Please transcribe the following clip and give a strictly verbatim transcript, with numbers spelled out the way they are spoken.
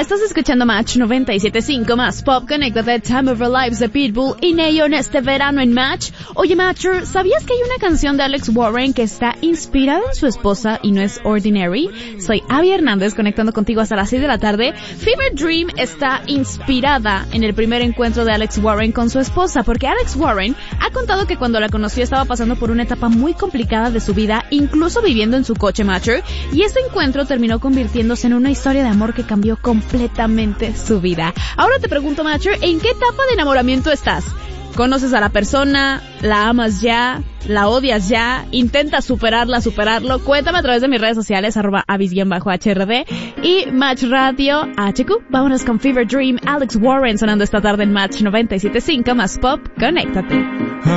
Estás escuchando Match noventa y siete punto cinco más Pop. Conéctate, Time of Our Lives de Pitbull y Neon este verano en Match. Oye, Matcher, ¿sabías que hay una canción de Alex Warren que está inspirada en su esposa y no es Ordinary? Soy Abby Hernández, conectando contigo hasta las seis de la tarde. Fever Dream está inspirada en el primer encuentro de Alex Warren con su esposa, porque Alex Warren ha contado que cuando la conoció estaba pasando por una etapa muy complicada de su vida, incluso viviendo en su coche, Matcher, y ese encuentro terminó convirtiéndose en una historia de amor que cambió completamente su vida. Ahora te pregunto, Matcher, ¿en qué etapa de enamoramiento estás? ¿Conoces a la persona? ¿La amas ya? ¿La odias ya? ¿Intentas superarla, superarlo? Cuéntame a través de mis redes sociales, arroba avis-H R D y Match Radio H Q. Vámonos con Fever Dream, Alex Warren sonando esta tarde en Match noventa y siete punto cinco más Pop. Conéctate.